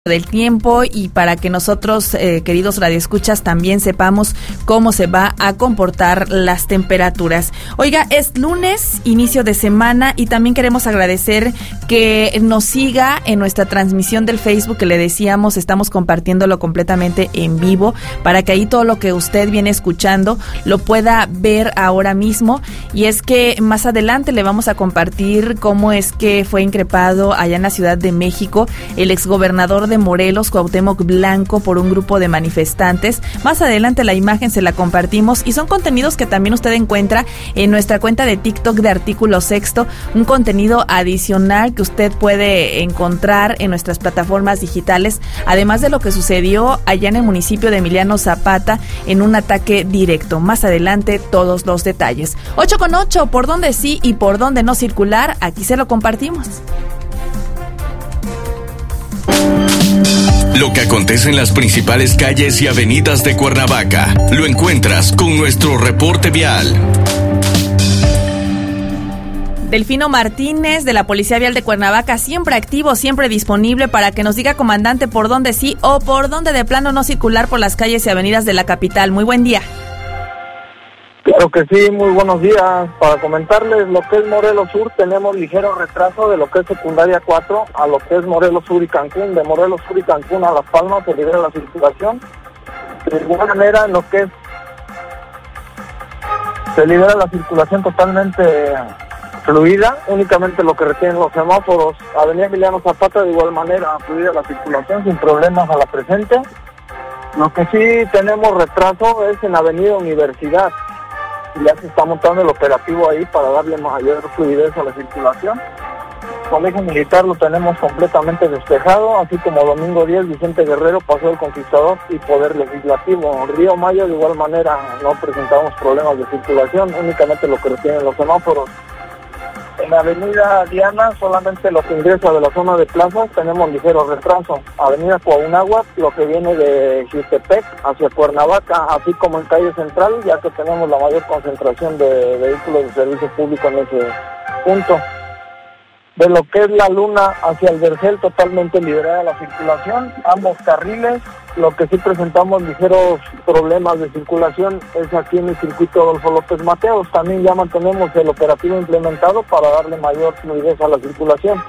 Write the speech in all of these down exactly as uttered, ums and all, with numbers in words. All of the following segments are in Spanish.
del tiempo y para que nosotros, eh, queridos radioescuchas, también sepamos cómo se va a comportar las temperaturas. Oiga, es lunes, inicio de semana, y también queremos agradecer que nos siga en nuestra transmisión del Facebook, que le decíamos, estamos compartiéndolo completamente en vivo, para que ahí todo lo que usted viene escuchando lo pueda ver ahora mismo. Y es que más adelante le vamos a compartir cómo es que fue increpado allá en la Ciudad de México el exgobernador de Morelos, Cuauhtémoc Blanco, por un grupo de manifestantes. Más adelante la imagen se la compartimos, y son contenidos que también usted encuentra en nuestra cuenta de TikTok de Artículo Sexto, un contenido adicional que usted puede encontrar en nuestras plataformas digitales, además de lo que sucedió allá en el municipio de Emiliano Zapata en un ataque directo. Más adelante todos los detalles. ocho con ocho, por dónde sí y por dónde no circular, aquí se lo compartimos. Lo que acontece en las principales calles y avenidas de Cuernavaca, lo encuentras con nuestro reporte vial. Delfino Martínez, de la Policía Vial de Cuernavaca, siempre activo, siempre disponible para que nos diga, comandante, por dónde sí o por dónde de plano no circular por las calles y avenidas de la capital. Muy buen día. Claro que sí, muy buenos días. Para comentarles lo que es Morelos Sur, tenemos ligero retraso de lo que es secundaria cuatro a lo que es Morelos Sur y Cancún. De Morelos Sur y Cancún a Las Palmas se libera la circulación. De igual manera, en lo que es, se libera la circulación totalmente fluida, únicamente lo que retienen los semáforos. Avenida Emiliano Zapata, de igual manera, fluida la circulación sin problemas a la presente. Lo que sí tenemos retraso es en Avenida Universidad. Ya se está montando el operativo ahí para darle mayor fluidez a la circulación. Colegio Militar lo tenemos completamente despejado, así como Domingo diez, Vicente Guerrero, Paseo del Conquistador y Poder Legislativo. Río Mayo, de igual manera, no presentamos problemas de circulación, únicamente lo que retienen los semáforos. En la Avenida Diana, solamente lo que ingresa de la zona de plazas, tenemos ligero retraso. Avenida Coahunáhuac, lo que viene de Xiltepec hacia Cuernavaca, así como en calle central, ya que tenemos la mayor concentración de vehículos de servicio público en ese punto. De lo que es la Luna hacia el Vergel, totalmente liberada la circulación, ambos carriles. Lo que sí presentamos ligeros problemas de circulación es aquí en el circuito Adolfo López Mateos. También ya mantenemos el operativo implementado para darle mayor fluidez a la circulación.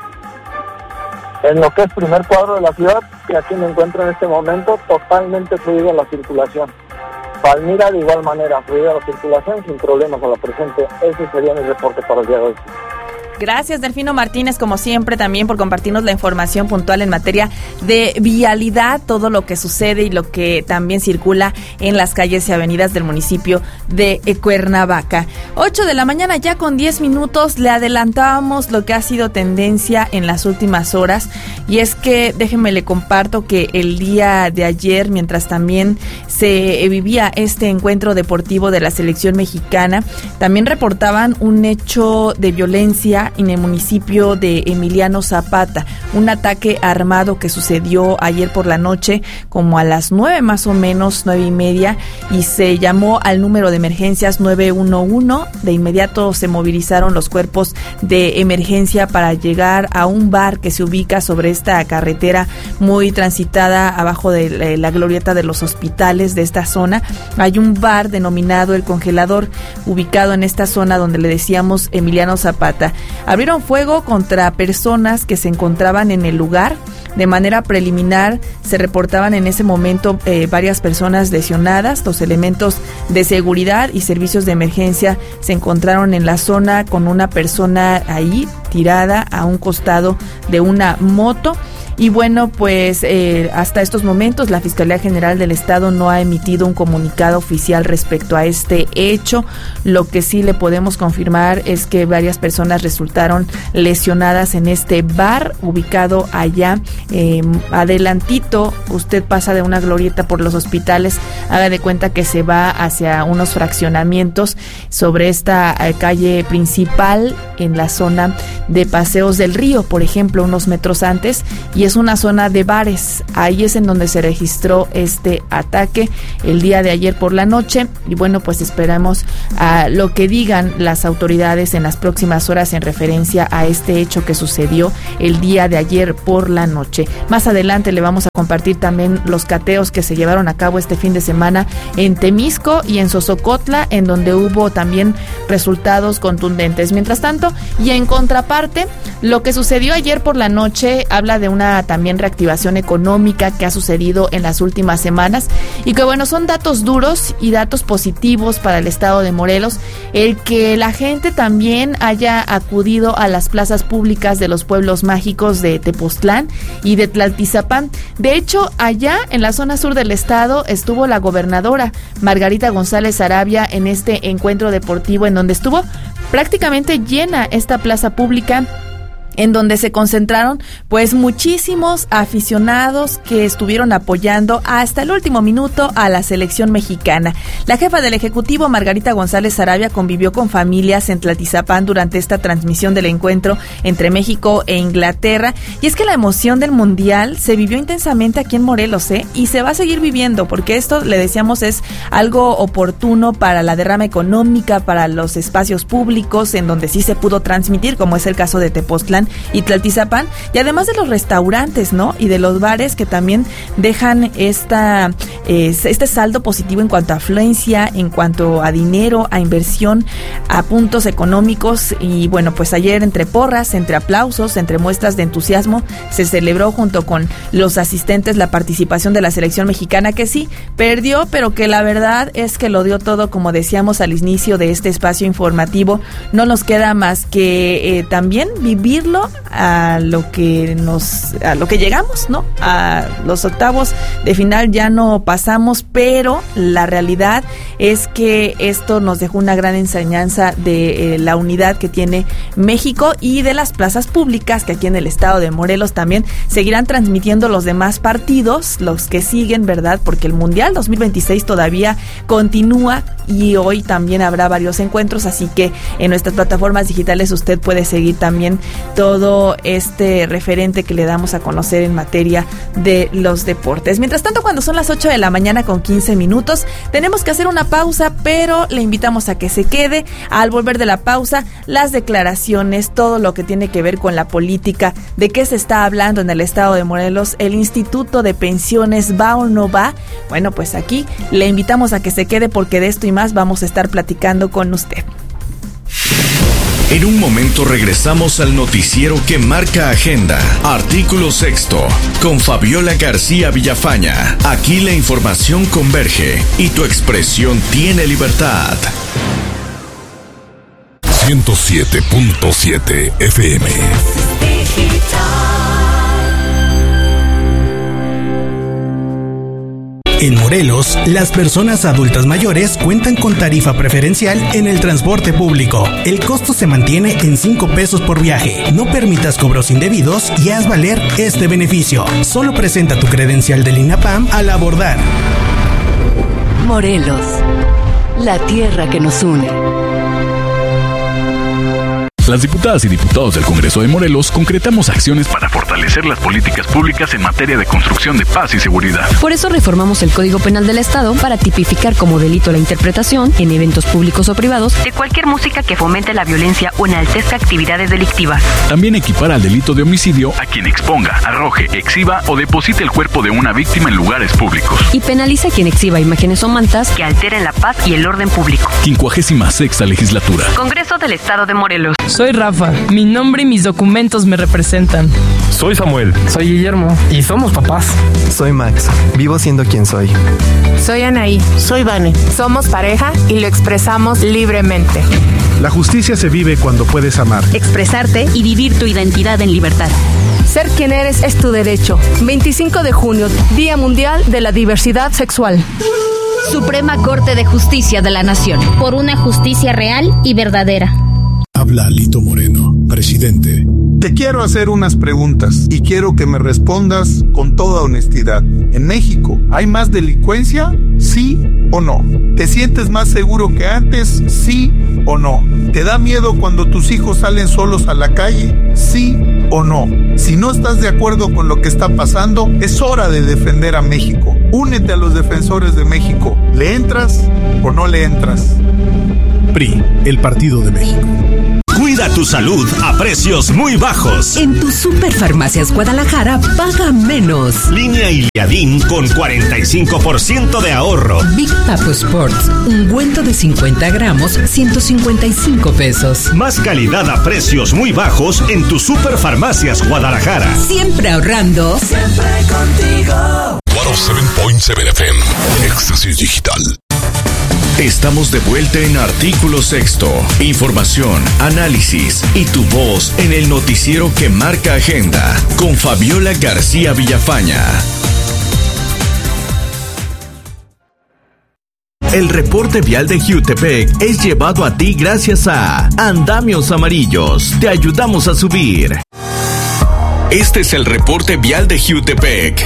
En lo que es primer cuadro de la ciudad, que aquí me encuentro en este momento, totalmente fluida la circulación. Palmira, de igual manera, fluida la circulación sin problemas a la presente. Ese sería mi reporte para el día de hoy. Gracias, Delfino Martínez, como siempre, también por compartirnos la información puntual en materia de vialidad, todo lo que sucede y lo que también circula en las calles y avenidas del municipio de Cuernavaca. ocho de la mañana ya con diez minutos, le adelantábamos lo que ha sido tendencia en las últimas horas, y es que déjenme le comparto que el día de ayer, mientras también se vivía este encuentro deportivo de la selección mexicana, también reportaban un hecho de violencia en el municipio de Emiliano Zapata, un ataque armado que sucedió ayer por la noche, como a las nueve más o menos, nueve y media, y se llamó al número de emergencias nueve uno uno. De inmediato se movilizaron los cuerpos de emergencia para llegar a un bar que se ubica sobre esta carretera muy transitada abajo de la glorieta de los hospitales de esta zona. Hay un bar denominado El Congelador, ubicado en esta zona donde le decíamos Emiliano Zapata. Abrieron fuego contra personas que se encontraban en el lugar. De manera preliminar se reportaban en ese momento eh, varias personas lesionadas. Los elementos de seguridad y servicios de emergencia se encontraron en la zona con una persona ahí tirada a un costado de una moto. Y bueno, pues eh, hasta estos momentos la Fiscalía General del Estado no ha emitido un comunicado oficial respecto a este hecho. Lo que sí le podemos confirmar es que varias personas resultaron lesionadas en este bar ubicado allá eh, adelantito. Usted pasa de una glorieta por los hospitales, haga de cuenta que se va hacia unos fraccionamientos sobre esta eh, calle principal en la zona de Paseos del Río, por ejemplo, unos metros antes, y y es una zona de bares. Ahí es en donde se registró este ataque el día de ayer por la noche, y bueno, pues esperamos a lo que digan las autoridades en las próximas horas en referencia a este hecho que sucedió el día de ayer por la noche. Más adelante le vamos a compartir también los cateos que se llevaron a cabo este fin de semana en Temisco y en Sosocotla, en donde hubo también resultados contundentes. Mientras tanto, y en contraparte, lo que sucedió ayer por la noche habla de una también reactivación económica que ha sucedido en las últimas semanas, y que bueno, son datos duros y datos positivos para el estado de Morelos, el que la gente también haya acudido a las plazas públicas de los pueblos mágicos de Tepoztlán y de Tlaltizapán. De hecho, allá en la zona sur del estado estuvo la gobernadora Margarita González Arabia en este encuentro deportivo, en donde estuvo prácticamente llena esta plaza pública, en donde se concentraron pues muchísimos aficionados que estuvieron apoyando hasta el último minuto a la selección mexicana. La jefa del Ejecutivo, Margarita González Arabia, convivió con familias en Tlaltizapán durante esta transmisión del encuentro entre México e Inglaterra, y es que la emoción del Mundial se vivió intensamente aquí en Morelos, ¿eh? Y se va a seguir viviendo, porque esto, le decíamos, es algo oportuno para la derrama económica, para los espacios públicos en donde sí se pudo transmitir, como es el caso de Tepoztlán y Tlaltizapán, y además de los restaurantes, ¿no? Y de los bares que también dejan esta eh, este saldo positivo en cuanto a afluencia, en cuanto a dinero, a inversión, a puntos económicos. Y bueno, pues ayer entre porras, entre aplausos, entre muestras de entusiasmo, se celebró junto con los asistentes la participación de la selección mexicana, que sí perdió, pero que la verdad es que lo dio todo, como decíamos al inicio de este espacio informativo. No nos queda más que eh, también vivirlo a lo que nos a lo que llegamos, ¿no? A los octavos de final ya no pasamos, pero la realidad es que esto nos dejó una gran enseñanza de eh, la unidad que tiene México y de las plazas públicas, que aquí en el estado de Morelos también seguirán transmitiendo los demás partidos, los que siguen, ¿verdad? Porque el Mundial dos mil veintiséis todavía continúa y hoy también habrá varios encuentros, así que en nuestras plataformas digitales usted puede seguir también todo este referente que le damos a conocer en materia de los deportes. Mientras tanto, cuando son las ocho de la mañana con quince minutos, tenemos que hacer una pausa, pero le invitamos a que se quede. Al volver de la pausa, las declaraciones, todo lo que tiene que ver con la política, de qué se está hablando en el estado de Morelos, el Instituto de Pensiones, ¿va o no va? Bueno, pues aquí le invitamos a que se quede, porque de esto y más vamos a estar platicando con usted. En un momento regresamos al noticiero que marca agenda. Artículo sexto, con Fabiola García Villafaña. Aquí la información converge y tu expresión tiene libertad. ciento siete punto siete F M. En Morelos, las personas adultas mayores cuentan con tarifa preferencial en el transporte público. El costo se mantiene en cinco pesos por viaje. No permitas cobros indebidos y haz valer este beneficio. Solo presenta tu credencial del INAPAM al abordar. Morelos, la tierra que nos une. Las diputadas y diputados del Congreso de Morelos concretamos acciones para fortalecer las políticas públicas en materia de construcción de paz y seguridad. Por eso reformamos el Código Penal del Estado para tipificar como delito la interpretación, en eventos públicos o privados, de cualquier música que fomente la violencia o enaltezca actividades delictivas. También equipara al delito de homicidio a quien exponga, arroje, exhiba o deposite el cuerpo de una víctima en lugares públicos. Y penaliza a quien exhiba imágenes o mantas que alteren la paz y el orden público. Quincuagésima sexta legislatura. Congreso del Estado de Morelos. Soy Rafa, mi nombre y mis documentos me representan. Soy Samuel. Soy Guillermo. Y somos papás. Soy Max, vivo siendo quien soy. Soy Anaí. Soy Vane. Somos pareja y lo expresamos libremente. La justicia se vive cuando puedes amar, expresarte y vivir tu identidad en libertad. Ser quien eres es tu derecho. veinticinco de junio, Día Mundial de la Diversidad Sexual. Suprema Corte de Justicia de la Nación. Por una justicia real y verdadera. Habla Alito Moreno, presidente. Te quiero hacer unas preguntas y quiero que me respondas con toda honestidad. ¿En México hay más delincuencia? ¿Sí o no? ¿Te sientes más seguro que antes? ¿Sí o no? ¿Te da miedo cuando tus hijos salen solos a la calle? ¿Sí o no? Si no estás de acuerdo con lo que está pasando, es hora de defender a México. Únete a los defensores de México. ¿Le entras o no le entras? P R I, el Partido de México. Cuida tu salud a precios muy bajos. En tu Superfarmacias Guadalajara paga menos. Línea Iliadín con cuarenta y cinco por ciento de ahorro. Big Papo Sports, ungüento de cincuenta gramos, ciento cincuenta y cinco pesos. Más calidad a precios muy bajos en tu Superfarmacias Guadalajara. Siempre ahorrando. Siempre contigo. ciento siete punto siete F M, Éxtasis Digital. Estamos de vuelta en Artículo Sexto. Información, análisis y tu voz en el noticiero que marca agenda con Fabiola García Villafaña. El reporte vial de Jiutepec es llevado a ti gracias a Andamios Amarillos. Te ayudamos a subir. Este es el reporte vial de Jiutepec.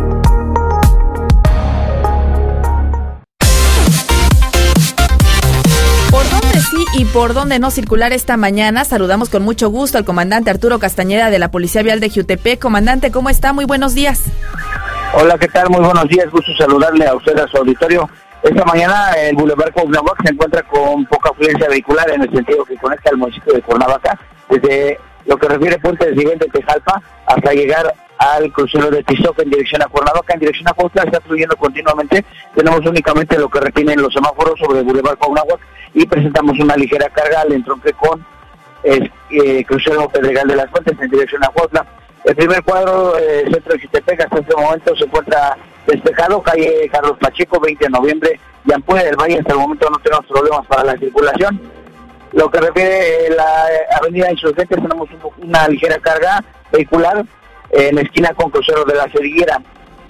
Sí, y por dónde no circular esta mañana. Saludamos con mucho gusto al comandante Arturo Castañeda de la Policía Vial de Jiutepec. Comandante, ¿cómo está? Muy buenos días. Hola, ¿qué tal? Muy buenos días. Gusto saludarle a usted, a su auditorio. Esta mañana el Boulevard Cuauhnáhuac se encuentra con poca afluencia vehicular en el sentido que conecta al municipio de Cuernavaca, desde lo que refiere Puente del Siguiente de Tejalpa hasta llegar al crucero de Tizoc en dirección a Cuernavaca. En dirección a Cuautla está fluyendo continuamente. Tenemos únicamente lo que retienen los semáforos sobre el Boulevard Cuauhnáhuac y presentamos una ligera carga al entronque con el eh, crucero Pedregal de las Fuentes en dirección a Cuautla. El primer cuadro, eh, centro de Jiutepec, hasta este momento se encuentra despejado. Calle Carlos Pacheco, veinte de noviembre, Yampué del Valle. Hasta el momento no tenemos problemas para la circulación. Lo que refiere a la avenida Insurgentes, tenemos un, una ligera carga vehicular en esquina con crucero de la Ceriguera.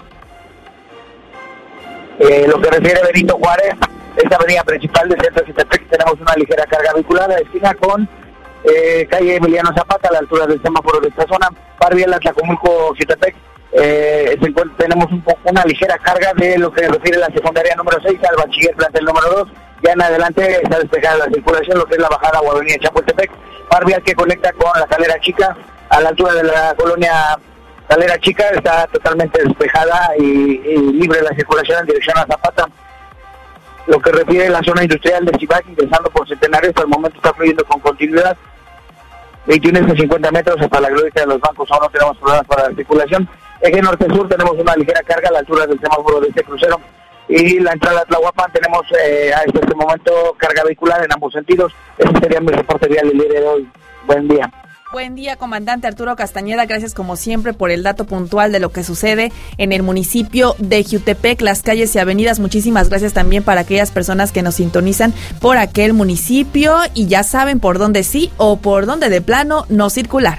Eh, lo que refiere a Benito Juárez, esta avenida principal del centro de Jiutepec, tenemos una ligera carga vehicular, esquina con eh, calle Emiliano Zapata, a la altura del semáforo de esta zona. Par vial Atlacomulco, Jiutepec, eh, tenemos un poco, una ligera carga de lo que refiere a la secundaria número seis al bachiller plantel número dos. Ya en adelante está despejada la circulación, lo que es la bajada o avenida Chapultepec. Par vial que conecta con la Calera Chica, a la altura de la colonia Calera Chica, está totalmente despejada y, y libre la circulación en dirección a Zapata. Lo que refiere a la zona industrial de Cibac, ingresando por Centenario, hasta el momento está fluyendo con continuidad. veintiuno a cincuenta metros hasta la glorieta de los bancos, aún no tenemos problemas para la circulación. Eje norte-sur tenemos una ligera carga a la altura del semáforo de este crucero. Y la entrada a Tlahuapan tenemos eh, hasta este momento carga vehicular en ambos sentidos. Ese sería mi reporte vial el día de hoy. Buen día. Buen día, comandante Arturo Castañeda. Gracias como siempre por el dato puntual de lo que sucede en el municipio de Jiutepec, las calles y avenidas. Muchísimas gracias también para aquellas personas que nos sintonizan por aquel municipio y ya saben por dónde sí o por dónde de plano no circular.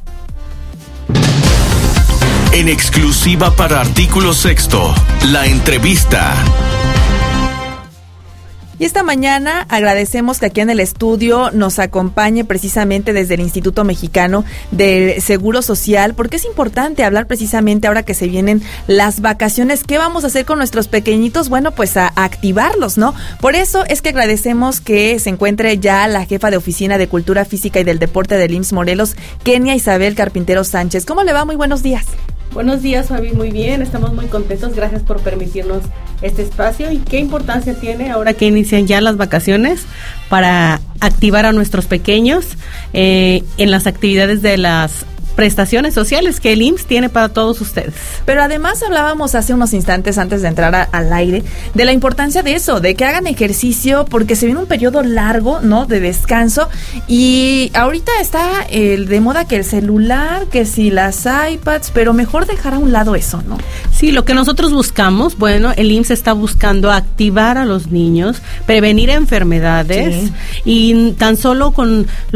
En exclusiva para Artículo Sexto, la entrevista. Y esta mañana agradecemos que aquí en el estudio nos acompañe precisamente desde el Instituto Mexicano del Seguro Social, porque es importante hablar precisamente ahora que se vienen las vacaciones. ¿Qué vamos a hacer con nuestros pequeñitos? Bueno, pues a, a activarlos, ¿no? Por eso es que agradecemos que se encuentre ya la jefa de Oficina de Cultura Física y del Deporte del I M S S Morelos, Kenia Isabel Carpintero Sánchez. ¿Cómo le va? Muy buenos días. Buenos días, Fabi, muy bien, estamos muy contentos, gracias por permitirnos este espacio y qué importancia tiene ahora que inician ya las vacaciones para activar a nuestros pequeños eh, en las actividades de las prestaciones sociales que el I M S S tiene para todos ustedes. Pero además hablábamos hace unos instantes antes de entrar a, al aire de la importancia de eso, de que hagan ejercicio porque se viene un periodo largo, ¿no?, de descanso y ahorita está el de moda que el celular, que si las iPads, pero mejor dejar a un lado eso, ¿no? Sí, lo que nosotros buscamos, bueno, el I M S S está buscando activar a los niños, prevenir enfermedades sí. y tan solo con los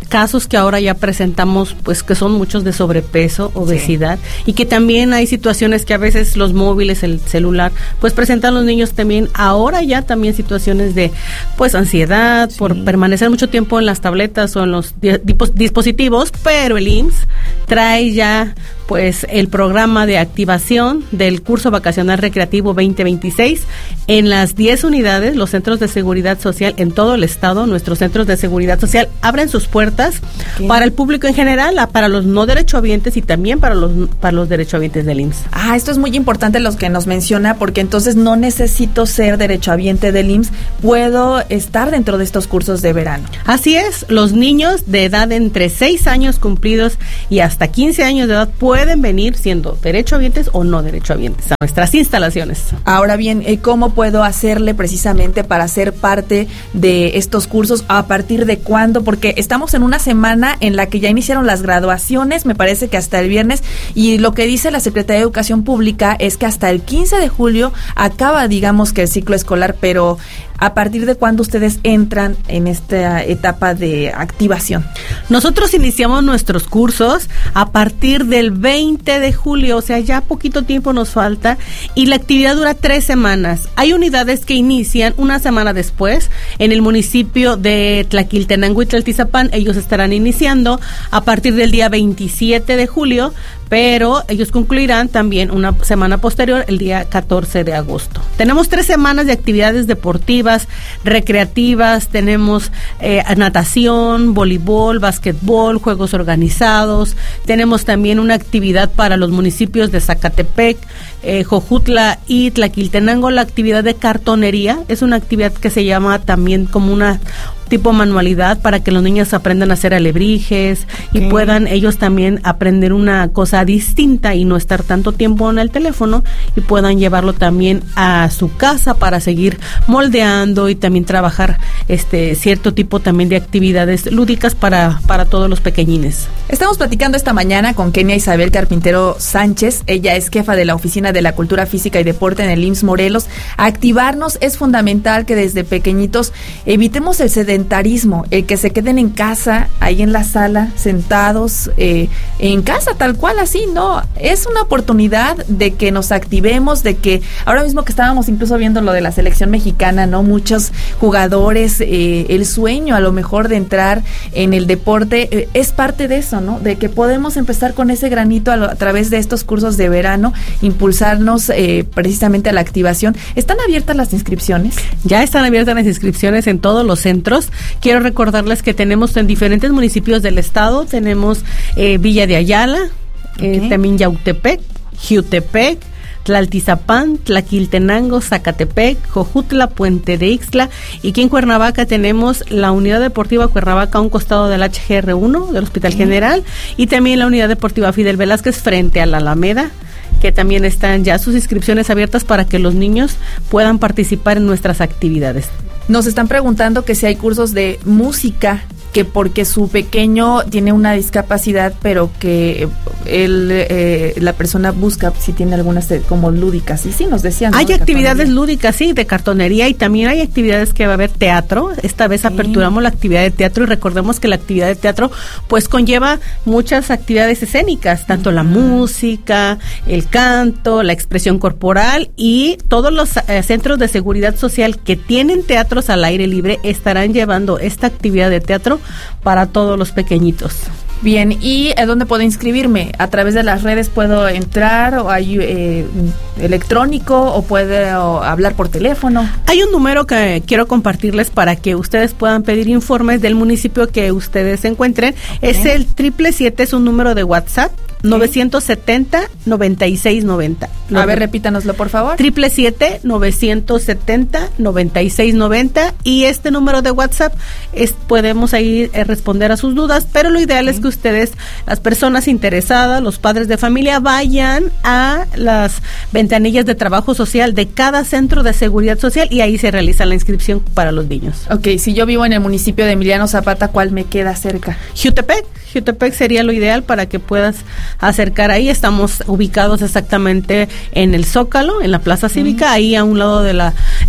casos que ahora ya presentamos, pues que son muchos de sobrepeso, obesidad, sí. y que también hay situaciones que a veces los móviles, el celular, pues presentan los niños también, ahora ya también situaciones de, pues ansiedad, sí. por permanecer mucho tiempo en las tabletas o en los di- dispositivos, pero el I M S S trae ya pues el programa de activación del curso vacacional recreativo veinte veintiséis en las diez unidades, los centros de seguridad social en todo el estado. Nuestros centros de seguridad social abren sus puertas okay. para el público en general, para los no derechohabientes y también para los para los derechohabientes del I M S S. Ah, esto es muy importante lo que nos menciona, porque entonces no necesito ser derechohabiente del I M S S, puedo estar dentro de estos cursos de verano. Así es, los niños de edad entre seis años cumplidos y hasta quince años de edad pueden pueden venir siendo derechohabientes o no derechohabientes a nuestras instalaciones. Ahora bien, ¿cómo puedo hacerle precisamente para ser parte de estos cursos? ¿A partir de cuándo? Porque estamos en una semana en la que ya iniciaron las graduaciones, me parece que hasta el viernes, y lo que dice la Secretaría de Educación Pública es que hasta el quince de julio acaba, digamos, que el ciclo escolar, pero ¿a partir de cuándo ustedes entran en esta etapa de activación? Nosotros iniciamos nuestros cursos a partir del veinte de julio, o sea, ya poquito tiempo nos falta, y la actividad dura tres semanas. Hay unidades que inician una semana después. En el municipio de Tlaquiltenango y Tlaltizapán, ellos estarán iniciando a partir del día veintisiete de julio, pero ellos concluirán también una semana posterior, el día catorce de agosto. Tenemos tres semanas de actividades deportivas, recreativas, tenemos eh, natación, voleibol, básquetbol, juegos organizados, tenemos también una actividad para los municipios de Zacatepec, eh, Jojutla y Tlaquiltenango, la actividad de cartonería, es una actividad que se llama también como una tipo manualidad para que los niños aprendan a hacer alebrijes okay. y puedan ellos también aprender una cosa distinta y no estar tanto tiempo en el teléfono, y puedan llevarlo también a su casa para seguir moldeando y también trabajar este cierto tipo también de actividades lúdicas para, para todos los pequeñines. Estamos platicando esta mañana con Kenia Isabel Carpintero Sánchez. Ella es jefa de la Oficina de la Cultura Física y Deporte en el I M S S Morelos. Activarnos es fundamental, que desde pequeñitos evitemos el sedentarismo, el que se queden en casa, ahí en la sala, sentados, eh, en casa, tal cual, así, ¿no? Es una oportunidad de que nos activemos, de que ahora mismo que estábamos incluso viendo lo de la selección mexicana, ¿no? Muchos jugadores, eh, el sueño a lo mejor de entrar en el deporte, eh, es parte de eso, ¿no? De que podemos empezar con ese granito a, lo, a través de estos cursos de verano, impulsarnos eh, precisamente a la activación. ¿Están abiertas las inscripciones? Ya están abiertas las inscripciones en todos los centros. Quiero recordarles que tenemos en diferentes municipios del estado, tenemos eh, Villa de Ayala, okay. eh, también Yautepec, Jiutepec, Tlaltizapán, Tlaquiltenango, Zacatepec, Jojutla, Puente de Ixtla, y aquí en Cuernavaca tenemos la Unidad Deportiva Cuernavaca a un costado del H G R uno del Hospital okay. General, y también la Unidad Deportiva Fidel Velázquez frente a la Alameda, que también están ya sus inscripciones abiertas para que los niños puedan participar en nuestras actividades. Nos están preguntando que si hay cursos de música, que porque su pequeño tiene una discapacidad, pero que él, eh, la persona busca si tiene algunas de, como lúdicas. Y sí, nos decían, ¿no? Hay actividades lúdicas, sí, de cartonería, y también hay actividades que va a haber teatro. Esta vez sí. aperturamos la actividad de teatro, y recordemos que la actividad de teatro pues conlleva muchas actividades escénicas, tanto uh-huh. la música, el canto, la expresión corporal, y todos los eh, centros de seguridad social que tienen teatros al aire libre estarán llevando esta actividad de teatro para todos los pequeñitos. Bien, ¿y a dónde puedo inscribirme? ¿A través de las redes puedo entrar, o hay eh, electrónico, o puedo hablar por teléfono? Hay un número que quiero compartirles para que ustedes puedan pedir informes del municipio que ustedes se encuentren. Okay. Es el triple siete, es un número de WhatsApp. Okay. novecientos setenta, noventa y seis noventa. A ver, repítanoslo, por favor. Triple siete, novecientos setenta, noventa y seis noventa. Y este número de WhatsApp es, podemos ahí eh, responder a sus dudas, pero lo ideal okay. es que ustedes, las personas interesadas, los padres de familia, vayan a las ventanillas de trabajo social de cada centro de seguridad social, y ahí se realiza la inscripción para los niños. Ok, si yo vivo en el municipio de Emiliano Zapata, ¿cuál me queda cerca? Jiutepec. Jiutepec sería lo ideal para que puedas acercar ahí. Estamos ubicados exactamente en el Zócalo, en la Plaza Cívica, uh-huh. ahí a un lado de la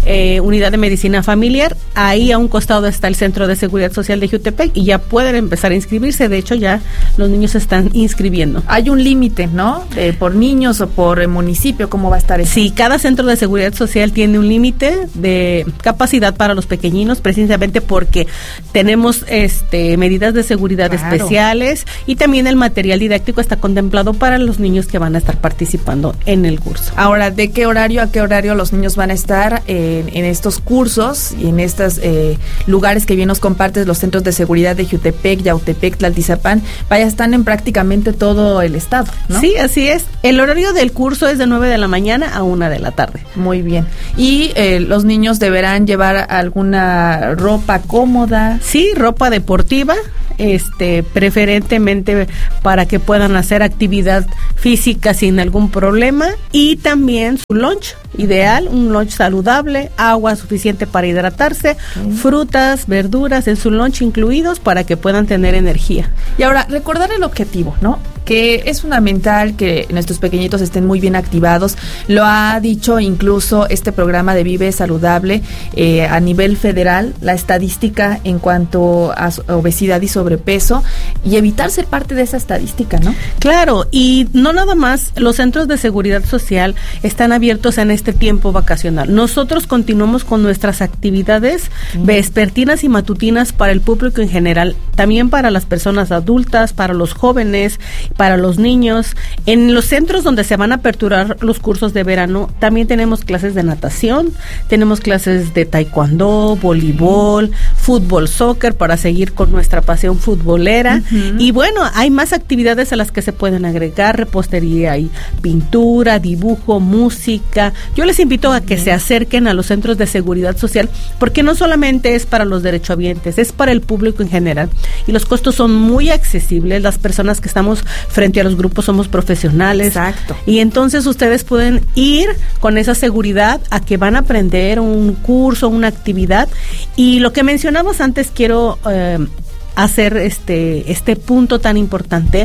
eh, unidad de medicina familiar. Ahí a un costado está el Centro de Seguridad Social de Jutepec y ya pueden empezar a inscribirse. De hecho, ya los niños se están inscribiendo. Hay un límite, ¿no? Eh, por niños o por eh, municipio, ¿cómo va a estar eso? Sí, cada Centro de Seguridad Social tiene un límite de capacidad para los pequeñinos, precisamente porque tenemos este medidas de seguridad claro. especiales, y también el material didáctico está contemplado para los niños que van a estar participando en el curso. Ahora, ¿de qué horario a qué horario los niños van a estar en, en estos cursos y en estos eh, lugares que bien nos compartes, los centros de seguridad de Jutepec, Yautepec, Tlaltizapán? Vaya, están en prácticamente todo el estado, ¿no? Sí, así es. El horario del curso es de nueve de la mañana a una de la tarde. Muy bien. ¿Y eh, los niños deberán llevar alguna ropa cómoda? Sí, ropa deportiva, este, preferentemente para que puedan hacer actividad física sin algún problema, y también su lunch ideal, un lunch saludable, agua suficiente para hidratarse, okay. frutas, verduras en su lunch incluidos para que puedan tener energía. Y ahora, recordar el objetivo, ¿no? Que es fundamental que nuestros pequeñitos estén muy bien activados. Lo ha dicho incluso este programa de Vive Saludable eh, a nivel federal, la estadística en cuanto a obesidad y sobrepeso, y evitar ser parte de esa estadística, ¿no? Claro, y no nada más, los centros de seguridad social están abiertos en este tiempo vacacional. Nosotros continuamos con nuestras actividades mm. vespertinas y matutinas para el público en general, también para las personas adultas, para los jóvenes, para los niños. En los centros donde se van a aperturar los cursos de verano, también tenemos clases de natación, tenemos clases de taekwondo, voleibol, fútbol, soccer, para seguir con nuestra pasión futbolera. Uh-huh. Y bueno, hay más actividades a las que se pueden agregar, repostería y pintura, dibujo, música. Yo les invito a que uh-huh. se acerquen a los centros de seguridad social, porque no solamente es para los derechohabientes, es para el público en general. Y los costos son muy accesibles. Las personas que estamos frente a los grupos somos profesionales. Exacto. Y entonces ustedes pueden ir con esa seguridad a que van a aprender un curso, una actividad. Y lo que mencionamos antes, quiero eh, hacer este este punto tan importante.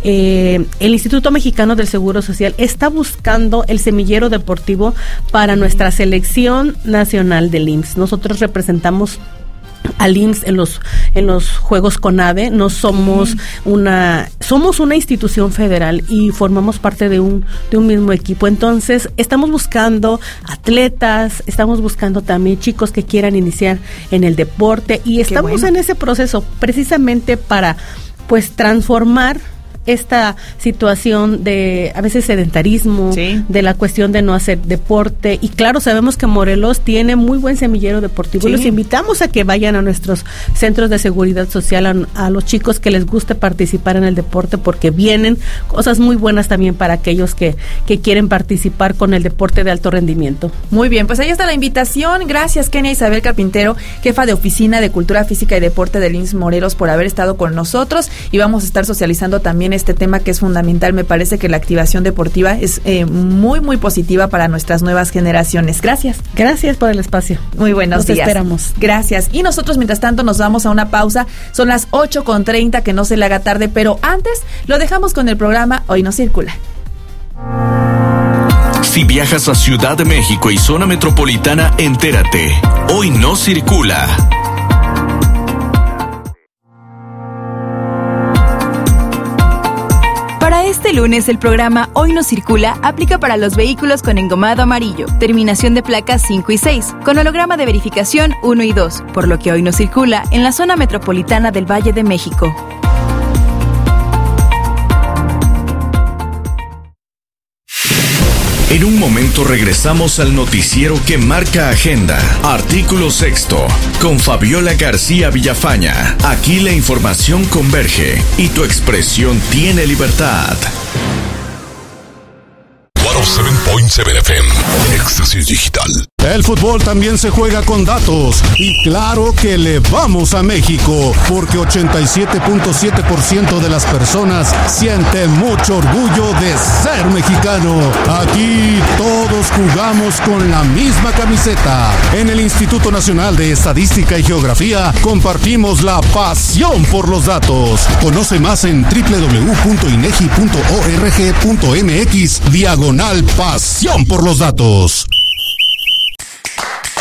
Eh, el Instituto Mexicano del Seguro Social está buscando el semillero deportivo para nuestra selección nacional del I M S S. Nosotros representamos al I M S S en los en los Juegos CONADE. No somos sí. una somos una institución federal y formamos parte de un de un mismo equipo. Entonces estamos buscando atletas, estamos buscando también chicos que quieran iniciar en el deporte, y estamos bueno. en ese proceso precisamente para pues transformar esta situación de a veces sedentarismo, sí. de la cuestión de no hacer deporte. Y claro, sabemos que Morelos tiene muy buen semillero deportivo, sí. y los invitamos a que vayan a nuestros centros de seguridad social, a, a los chicos que les guste participar en el deporte, porque vienen cosas muy buenas también para aquellos que, que quieren participar con el deporte de alto rendimiento. Muy bien, pues ahí está la invitación. Gracias, Kenia Isabel Carpintero, jefa de Oficina de Cultura Física y Deporte del I M S S Morelos, por haber estado con nosotros, y vamos a estar socializando también este tema que es fundamental. Me parece que la activación deportiva es eh, muy, muy positiva para nuestras nuevas generaciones. Gracias. Gracias por el espacio. Muy buenos nos días. Esperamos. Gracias. Y nosotros, mientras tanto, nos vamos a una pausa. Son las ocho con treinta, que no se le haga tarde, pero antes lo dejamos con el programa Hoy No Circula. Si viajas a Ciudad de México y zona metropolitana, entérate. Hoy No Circula. Para este lunes, el programa Hoy No Circula aplica para los vehículos con engomado amarillo, terminación de placas cinco y seis, con holograma de verificación uno y dos, por lo que hoy no circula en la zona metropolitana del Valle de México. En un momento regresamos al noticiero que marca agenda. Artículo sexto, con Fabiola García Villafaña. Aquí la información converge y tu expresión tiene libertad. ciento siete punto siete F M, Éxtasis Digital. El fútbol también se juega con datos, y claro que le vamos a México, porque ochenta y siete punto siete por ciento de las personas sienten mucho orgullo de ser mexicano. Aquí todos jugamos con la misma camiseta. En el Instituto Nacional de Estadística y Geografía compartimos la pasión por los datos. Conoce más en doble u doble u doble u punto inegi punto org punto mx diagonal pasión por los datos.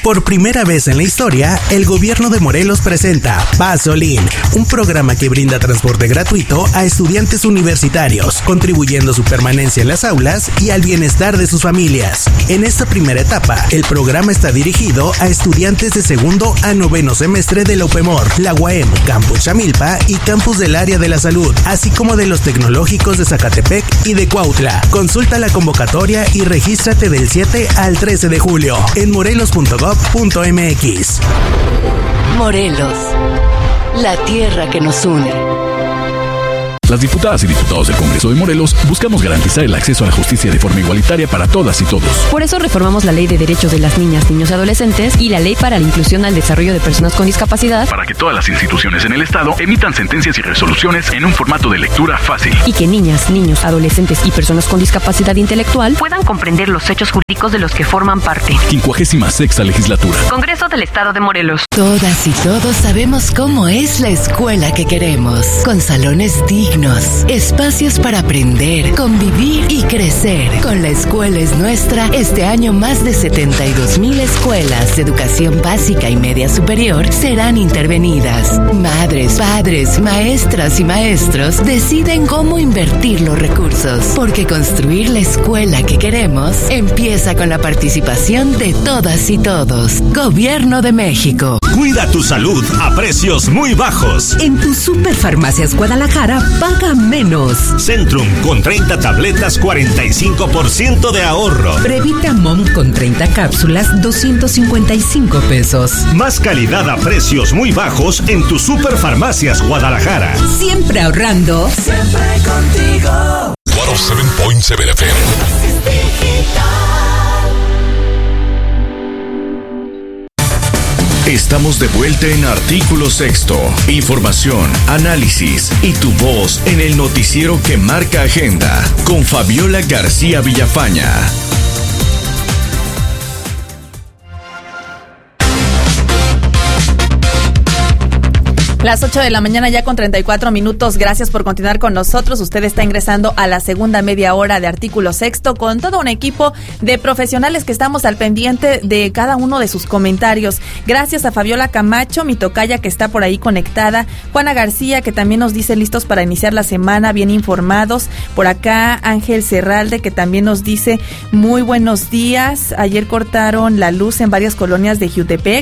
Por primera vez en la historia, el gobierno de Morelos presenta Pasolín, un programa que brinda transporte gratuito a estudiantes universitarios, contribuyendo a su permanencia en las aulas y al bienestar de sus familias. En esta primera etapa, el programa está dirigido a estudiantes de segundo a noveno semestre de la U P E M O R, la U A M, Campus Chamilpa y Campus del Área de la Salud, así como de los tecnológicos de Zacatepec y de Cuautla. Consulta la convocatoria y regístrate del siete al trece de julio en morelos punto gob punto mx. Morelos, la tierra que nos une. Las diputadas y diputados del Congreso de Morelos buscamos garantizar el acceso a la justicia de forma igualitaria para todas y todos. Por eso reformamos la Ley de Derechos de las Niñas, Niños y Adolescentes y la Ley para la Inclusión al Desarrollo de Personas con Discapacidad, para que todas las instituciones en el Estado emitan sentencias y resoluciones en un formato de lectura fácil. Y que niñas, niños, adolescentes y personas con discapacidad intelectual puedan comprender los hechos jurídicos de los que forman parte. quincuagésima sexta Legislatura. Congreso del Estado de Morelos. Todas y todos sabemos cómo es la escuela que queremos, con salones dignos, espacios para aprender, convivir y crecer. Con La Escuela es Nuestra, este año más de setenta y dos mil escuelas de educación básica y media superior serán intervenidas. Madres, padres, maestras y maestros deciden cómo invertir los recursos, porque construir la escuela que queremos empieza con la participación de todas y todos. Gobierno de México. Cuida tu salud a precios muy bajos. En tu Superfarmacias Guadalajara, paga menos. Centrum con treinta tabletas, cuarenta y cinco por ciento de ahorro. Previta Mom con treinta cápsulas, doscientos cincuenta y cinco pesos. Más calidad a precios muy bajos en tu Superfarmacias Guadalajara. Siempre ahorrando. Siempre contigo. ciento siete punto siete F M. Estamos de vuelta en Artículo Sexto. Información, análisis y tu voz en el noticiero que marca agenda con Fabiola García Villafaña. Las ocho de la mañana ya con treinta y cuatro minutos. Gracias por continuar con nosotros. Usted está ingresando a la segunda media hora de Artículo Sexto con todo un equipo de profesionales que estamos al pendiente de cada uno de sus comentarios. Gracias a Fabiola Camacho, mi tocaya que está por ahí conectada. Juana García, que también nos dice listos para iniciar la semana, bien informados. Por acá Ángel Cerralde, que también nos dice muy buenos días. Ayer cortaron la luz en varias colonias de Jiutepec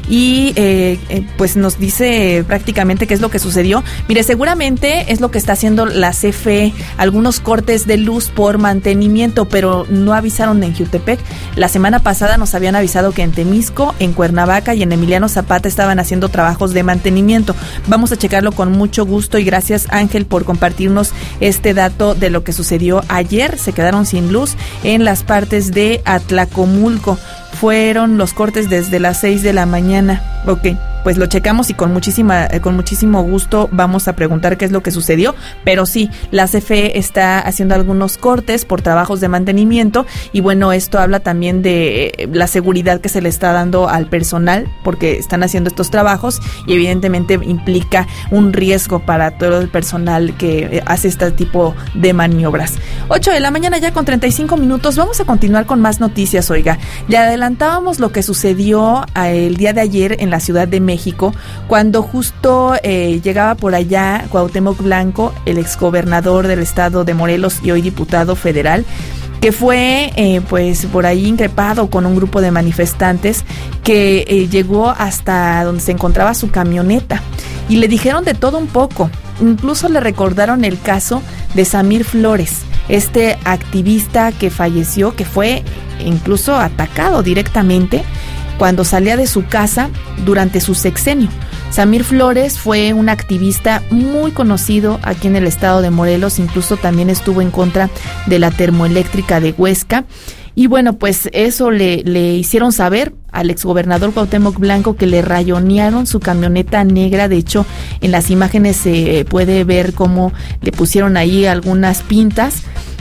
y eh, eh, pues nos dice prácticamente prácticamente qué es lo que sucedió. Mire, seguramente es lo que está haciendo la C F E, algunos cortes de luz por mantenimiento, pero no avisaron en Jiutepec. La semana pasada nos habían avisado que en Temisco, en Cuernavaca y en Emiliano Zapata estaban haciendo trabajos de mantenimiento. Vamos a checarlo con mucho gusto y gracias, Ángel, por compartirnos este dato de lo que sucedió ayer. Se quedaron sin luz en las partes de Atlacomulco. Fueron los cortes desde las seis de la mañana. Ok, pues lo checamos y con muchísima, eh, con muchísimo gusto vamos a preguntar qué es lo que sucedió. Pero sí, la C F E está haciendo algunos cortes por trabajos de mantenimiento y bueno, esto habla también de eh, la seguridad que se le está dando al personal porque están haciendo estos trabajos y evidentemente implica un riesgo para todo el personal que eh, hace este tipo de maniobras. ocho de la mañana ya con treinta y cinco minutos. Vamos a continuar con más noticias, oiga. Ya adelantábamos lo que sucedió el día de ayer en la Ciudad de México, cuando justo eh, llegaba por allá Cuauhtémoc Blanco, el exgobernador del estado de Morelos y hoy diputado federal, que fue eh, pues por ahí increpado con un grupo de manifestantes que eh, llegó hasta donde se encontraba su camioneta y le dijeron de todo un poco. Incluso le recordaron el caso de Samir Flores, este activista que falleció, que fue incluso atacado directamente cuando salía de su casa durante su sexenio. Samir Flores fue un activista muy conocido aquí en el estado de Morelos, incluso también estuvo en contra de la termoeléctrica de Huesca. Y bueno, pues eso le, le hicieron saber al exgobernador Cuauhtémoc Blanco, que le rayonearon su camioneta negra. De hecho, en las imágenes se puede ver cómo le pusieron ahí algunas pintas.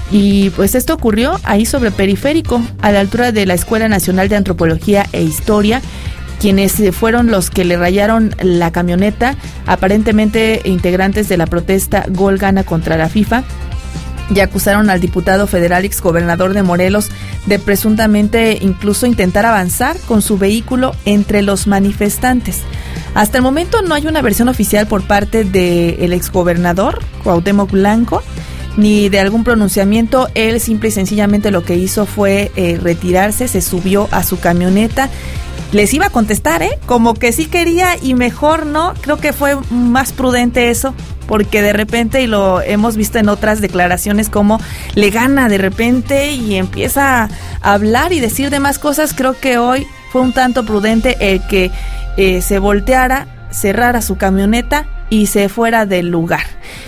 Y pues esto ocurrió ahí sobre Periférico, a la altura de la Escuela Nacional de Antropología e Historia, quienes fueron los que le rayaron la camioneta, aparentemente integrantes de la protesta Gol Gana contra la FIFA. y acusaron al diputado federal exgobernador de Morelos de presuntamente incluso intentar avanzar con su vehículo entre los manifestantes. Hasta el momento no hay una versión oficial por parte del exgobernador Cuauhtémoc Blanco, ni de algún pronunciamiento. Él simple y sencillamente lo que hizo fue eh, retirarse, se subió a su camioneta. Les iba a contestar, ¿eh? Como que sí quería y mejor no. Creo que fue más prudente eso, porque de repente, y lo hemos visto en otras declaraciones, como le gana de repente y empieza a hablar y decir demás cosas. Creo que hoy fue un tanto prudente el que eh, se volteara, cerrara su camioneta y se fuera del lugar.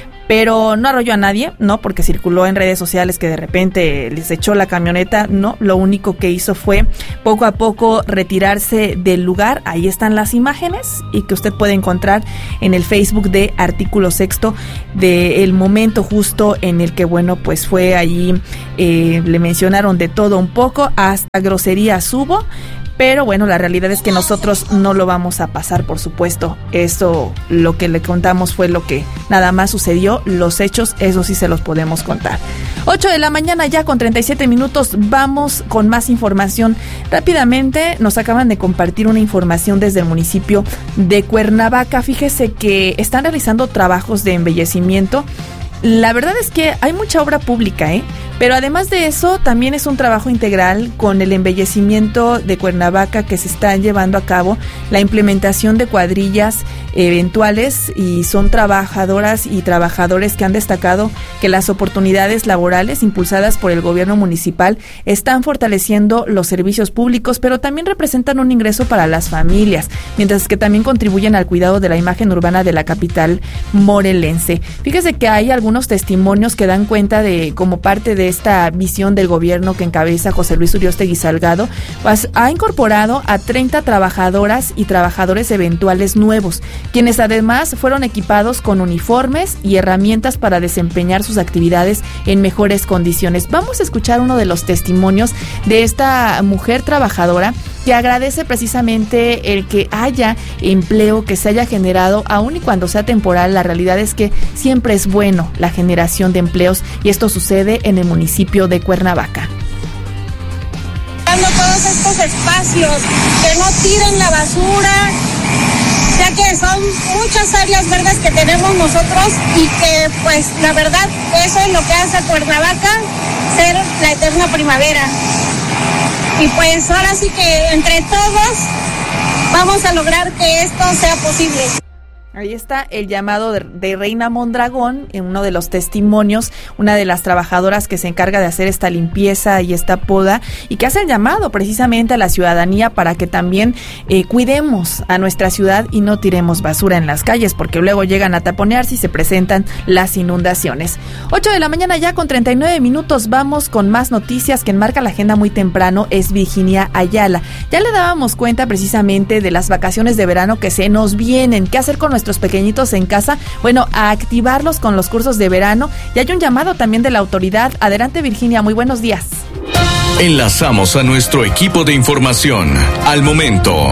Pero no arrolló a nadie, no, porque circuló en redes sociales que de repente les echó la camioneta, no, lo único que hizo fue poco a poco retirarse del lugar. Ahí están las imágenes y que usted puede encontrar en el Facebook de Artículo Sexto, del momento justo en el que, bueno, pues fue allí, eh, le mencionaron de todo un poco, hasta groserías hubo. Pero bueno, la realidad es que nosotros no lo vamos a pasar, por supuesto. Eso, lo que le contamos fue lo que nada más sucedió. Los hechos, eso sí se los podemos contar. ocho de la mañana ya con treinta y siete minutos. Vamos con más información. Rápidamente nos acaban de compartir una información desde el municipio de Cuernavaca. Fíjese que están realizando trabajos de embellecimiento. La verdad es que hay mucha obra pública, ¿eh? Pero además de eso, también es un trabajo integral con el embellecimiento de Cuernavaca que se está llevando a cabo, la implementación de cuadrillas eventuales, y son trabajadoras y trabajadores que han destacado que las oportunidades laborales impulsadas por el gobierno municipal están fortaleciendo los servicios públicos, pero también representan un ingreso para las familias, mientras que también contribuyen al cuidado de la imagen urbana de la capital morelense. Fíjese que hay algunos testimonios que dan cuenta de, como parte de esta visión del gobierno que encabeza José Luis Uriostegui Salgado, pues ha incorporado a treinta trabajadoras y trabajadores eventuales nuevos, quienes además fueron equipados con uniformes y herramientas para desempeñar sus actividades en mejores condiciones. Vamos a escuchar uno de los testimonios de esta mujer trabajadora que agradece precisamente el que haya empleo, que se haya generado, aun y cuando sea temporal. La realidad es que siempre es bueno la generación de empleos, y esto sucede en el municipio de Cuernavaca. Dando todos estos espacios, que no tiren la basura, ya que son muchas áreas verdes que tenemos nosotros, y que pues la verdad eso es lo que hace a Cuernavaca ser la eterna primavera. Y pues ahora sí que entre todos vamos a lograr que esto sea posible. Ahí está el llamado de, de Reina Mondragón, en uno de los testimonios, una de las trabajadoras que se encarga de hacer esta limpieza y esta poda, y que hace el llamado precisamente a la ciudadanía para que también eh, cuidemos a nuestra ciudad y no tiremos basura en las calles, porque luego llegan a taponearse y se presentan las inundaciones. ocho de la mañana ya con treinta y nueve minutos, vamos con más noticias. Que enmarca la agenda muy temprano es Virginia Ayala. Ya le dábamos cuenta precisamente de las vacaciones de verano que se nos vienen. ¿Qué hacer con nuestros pequeñitos en casa? Bueno, a activarlos con los cursos de verano, y hay un llamado también de la autoridad. Adelante, Virginia, muy buenos días. Enlazamos a nuestro equipo de información al momento.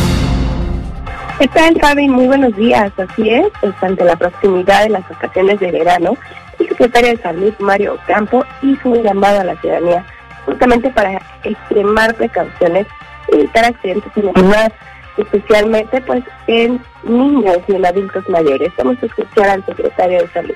¿Qué tal, Fabi? Muy buenos días. Así es, pues ante la proximidad de las vacaciones de verano, el secretario de Salud, Mario Ocampo, hizo un llamado a la ciudadanía justamente para extremar precauciones, evitar accidentes en el lugar, especialmente pues en niños y en adultos mayores. Vamos a escuchar al secretario de Salud.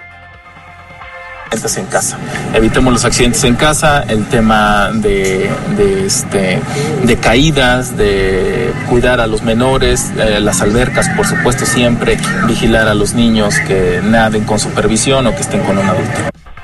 En casa, evitemos los accidentes en casa, el tema de, de este de caídas, de cuidar a los menores, eh, las albercas, por supuesto, siempre vigilar a los niños que naden con supervisión o que estén con un adulto.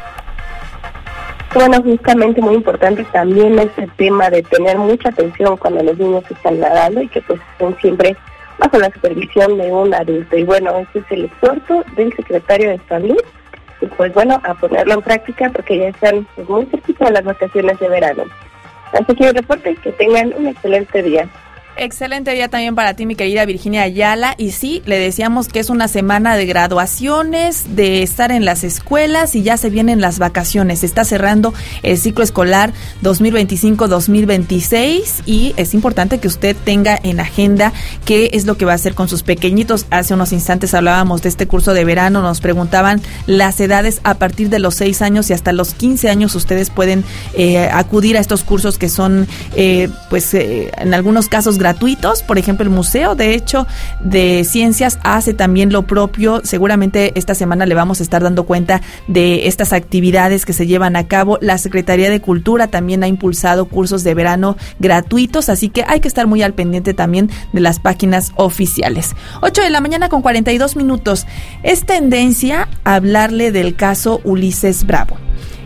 Bueno, justamente muy importante también este tema de tener mucha atención cuando los niños están nadando, y que pues estén siempre bajo la supervisión de un adulto. Y bueno, este es el exhorto del secretario de Salud, y pues bueno, a ponerlo en práctica porque ya están pues, muy cerquita de las vacaciones de verano. Así que el reporte, que tengan un excelente día. Excelente día también para ti, mi querida Virginia Ayala. Y sí, le decíamos que es una semana de graduaciones, de estar en las escuelas y ya se vienen las vacaciones. Se está cerrando el ciclo escolar dos mil veinticinco dos mil veintiséis y es importante que usted tenga en agenda qué es lo que va a hacer con sus pequeñitos. Hace unos instantes hablábamos de este curso de verano, nos preguntaban las edades a partir de los seis años y hasta los quince años ustedes pueden eh, acudir a estos cursos que son, eh, pues, eh, en algunos casos gratuitos. Por ejemplo, el Museo, de hecho, de Ciencias hace también lo propio. Seguramente esta semana le vamos a estar dando cuenta de estas actividades que se llevan a cabo. La Secretaría de Cultura también ha impulsado cursos de verano gratuitos, así que hay que estar muy al pendiente también de las páginas oficiales. ocho de la mañana con cuarenta y dos minutos. Es tendencia hablarle del caso Ulises Bravo,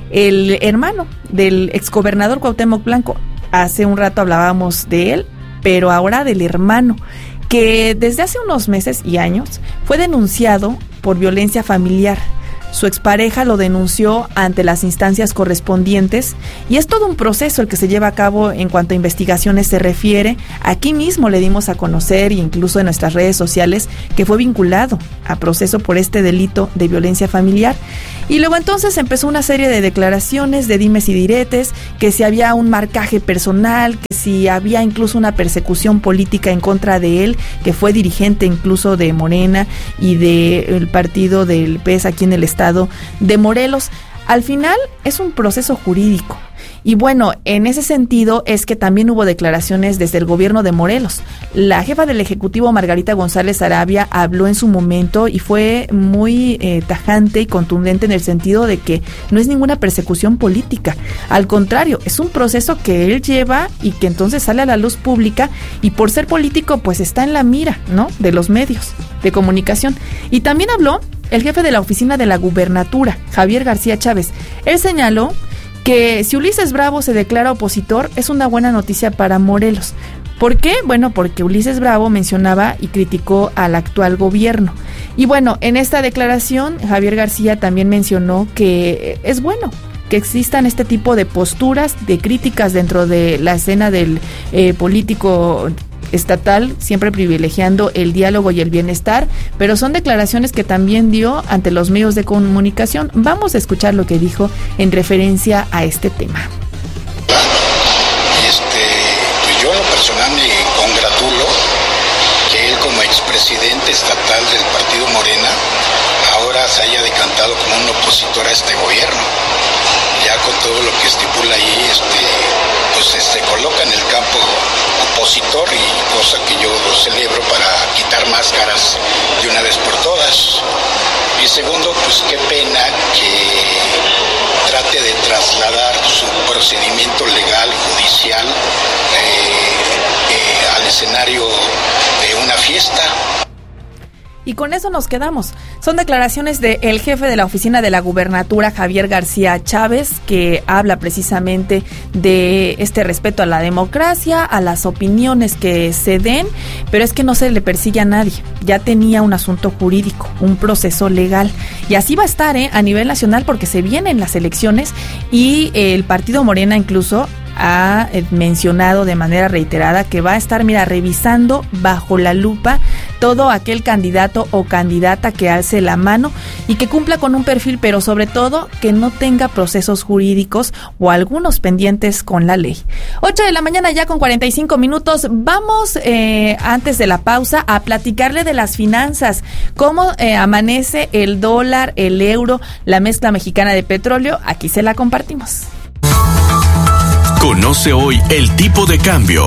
el hermano del exgobernador Cuauhtémoc Blanco. Hace un rato hablábamos de él, pero ahora del hermano, que desde hace unos meses y años fue denunciado por violencia familiar. Su expareja lo denunció ante las instancias correspondientes y es todo un proceso el que se lleva a cabo en cuanto a investigaciones se refiere. Aquí mismo le dimos a conocer, incluso en nuestras redes sociales, que fue vinculado a proceso por este delito de violencia familiar. Y luego entonces empezó una serie de declaraciones, de dimes y diretes, que si había un marcaje personal, que si había incluso una persecución política en contra de él, que fue dirigente incluso de Morena y del partido del P E S aquí en el estado de Morelos. Al final es un proceso jurídico. Y bueno, en ese sentido es que también hubo declaraciones desde el gobierno de Morelos. La jefa del Ejecutivo, Margarita González Arabia, habló en su momento y fue muy eh, tajante y contundente en el sentido de que no es ninguna persecución política. Al contrario, es un proceso que él lleva y que entonces sale a la luz pública y por ser político pues está en la mira, ¿no?, de los medios de comunicación. Y también habló el jefe de la oficina de la gubernatura, Javier García Chávez. Él señaló que si Ulises Bravo se declara opositor es una buena noticia para Morelos. ¿Por qué? Bueno, porque Ulises Bravo mencionaba y criticó al actual gobierno. Y bueno, en esta declaración Javier García también mencionó que es bueno que existan este tipo de posturas, de críticas dentro de la escena del eh, político estatal, siempre privilegiando el diálogo y el bienestar, pero son declaraciones que también dio ante los medios de comunicación. Vamos a escuchar lo que dijo en referencia a este tema. Este, pues yo en lo personal me congratulo que él, como expresidente estatal del partido Morena, ahora se haya decantado como un opositor a este gobierno. Ya con todo lo que estipula ahí, este, pues se coloca en el campo opositor, y cosa que yo celebro para quitar máscaras de una vez por todas. Y segundo, pues qué pena que trate de trasladar su procedimiento legal, judicial, eh, eh, al escenario de una fiesta. Y con eso nos quedamos. Son declaraciones del jefe de la oficina de la gubernatura, Javier García Chávez, que habla precisamente de este respeto a la democracia, a las opiniones que se den, pero es que no se le persigue a nadie. Ya tenía un asunto jurídico, un proceso legal. Y así va a estar ¿eh? a nivel nacional, porque se vienen las elecciones y el partido Morena incluso ha mencionado de manera reiterada que va a estar, mira, revisando bajo la lupa todo aquel candidato o candidata que alce la mano y que cumpla con un perfil, pero sobre todo que no tenga procesos jurídicos o algunos pendientes con la ley. ocho de la mañana ya con cuarenta y cinco minutos. Vamos, eh, antes de la pausa, a platicarle de las finanzas. Cómo eh, amanece el dólar, el euro, la mezcla mexicana de petróleo. Aquí se la compartimos. Conoce hoy el tipo de cambio.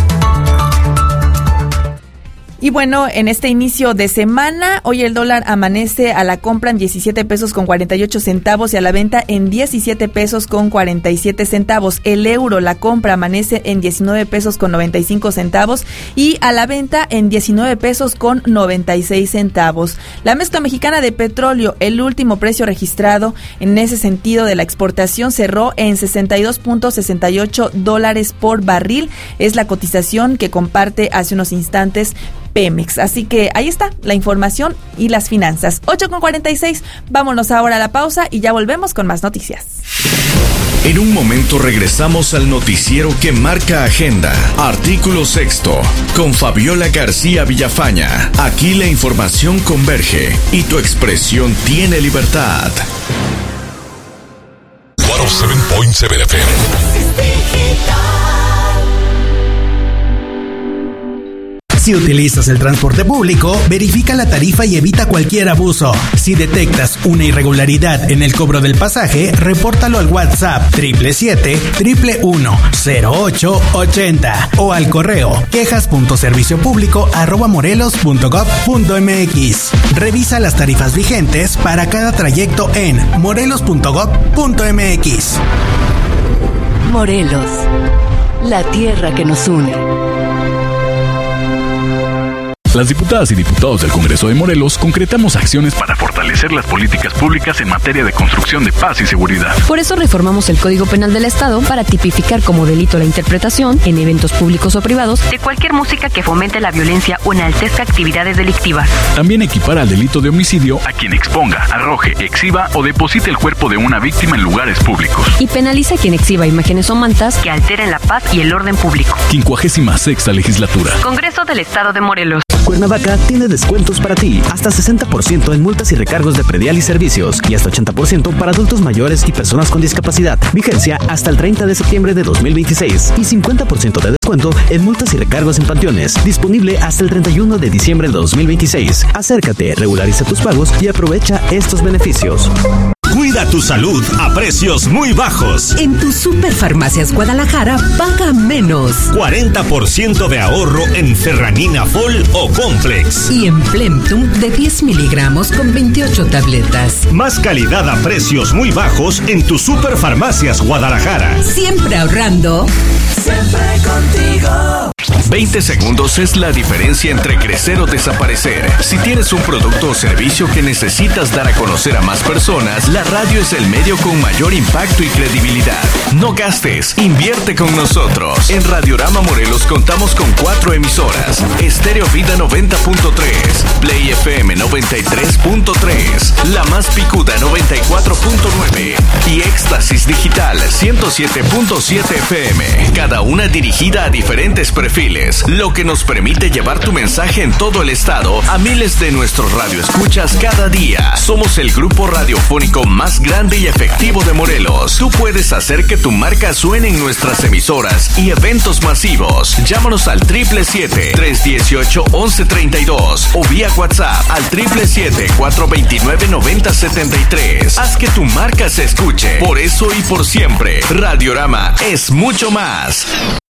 Y bueno, en este inicio de semana, hoy el dólar amanece a la compra en diecisiete pesos con cuarenta y ocho centavos y a la venta en diecisiete pesos con cuarenta y siete centavos. El euro, la compra amanece en diecinueve pesos con noventa y cinco centavos y a la venta en diecinueve pesos con noventa y seis centavos. La mezcla mexicana de petróleo, el último precio registrado en ese sentido de la exportación, cerró en sesenta y dos punto sesenta y ocho dólares por barril. Es la cotización que comparte hace unos instantes Pemex. Así que ahí está la información y las finanzas. ocho con cuarenta y seis, vámonos ahora a la pausa y ya volvemos con más noticias. En un momento regresamos al noticiero que marca agenda. Artículo sexto, con Fabiola García Villafaña. Aquí la información converge y tu expresión tiene libertad. ciento siete punto siete F M. Si utilizas el transporte público, verifica la tarifa y evita cualquier abuso. Si detectas una irregularidad en el cobro del pasaje, repórtalo al WhatsApp triple siete, triple uno, cero ocho ochenta o al correo quejas punto servicio público arroba morelos punto gob punto mx. Revisa las tarifas vigentes para cada trayecto en morelos punto gob punto mx. Morelos, la tierra que nos une. Las diputadas y diputados del Congreso de Morelos concretamos acciones para fortalecer las políticas públicas en materia de construcción de paz y seguridad. Por eso reformamos el Código Penal del Estado para tipificar como delito la interpretación, en eventos públicos o privados, de cualquier música que fomente la violencia o enaltezca actividades delictivas. También equipara al delito de homicidio a quien exponga, arroje, exhiba o deposite el cuerpo de una víctima en lugares públicos. Y penaliza a quien exhiba imágenes o mantas que alteren la paz y el orden público. quincuagésima sexta Legislatura. Congreso del Estado de Morelos. Cuernavaca tiene descuentos para ti, hasta sesenta por ciento en multas y recargos de predial y servicios, y hasta ochenta por ciento para adultos mayores y personas con discapacidad. Vigencia hasta el treinta de septiembre de dos mil veintiséis y cincuenta por ciento de descuento en multas y recargos en panteones. Disponible hasta el treinta y uno de diciembre de dos mil veintiséis. Acércate, regulariza tus pagos y aprovecha estos beneficios. Cuida tu salud a precios muy bajos. En tu Superfarmacias Guadalajara, paga menos. cuarenta por ciento de ahorro en Ferranina Fol o Complex. Y en Plemtum de diez miligramos con veintiocho tabletas. Más calidad a precios muy bajos en tu Superfarmacias Guadalajara. Siempre ahorrando. Siempre contigo. veinte segundos es la diferencia entre crecer o desaparecer. Si tienes un producto o servicio que necesitas dar a conocer a más personas, la radio es el medio con mayor impacto y credibilidad. No gastes, invierte con nosotros. En Radiorama Morelos contamos con cuatro emisoras: Estéreo Vida noventa punto tres, Play F M noventa y tres punto tres, La Más Picuda noventa y cuatro punto nueve y Éxtasis Digital ciento siete punto siete F M. Cada una dirigida a diferentes perfiles, lo que nos permite llevar tu mensaje en todo el estado a miles de nuestros radioescuchas cada día. Somos el grupo radiofónico más grande y efectivo de Morelos. Tú puedes hacer que tu marca suene en nuestras emisoras y eventos masivos. Llámanos al triple siete, tres dieciocho, once treinta y dos o vía WhatsApp al triple siete, cuatro veintinueve, noventa setenta y tres. Haz que tu marca se escuche. Por eso y por siempre, Radiorama es mucho más.